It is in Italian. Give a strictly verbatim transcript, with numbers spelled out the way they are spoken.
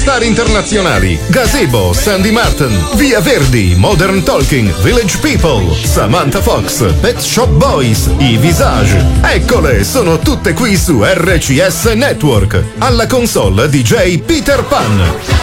star internazionali: Gazebo, Sandy Martin, Via Verdi, Modern Talking, Village People, Samantha Fox, Pet Shop Boys, I Visage. Eccole, sono tutte qui su R C S Network. Alla console D J Peter Pan.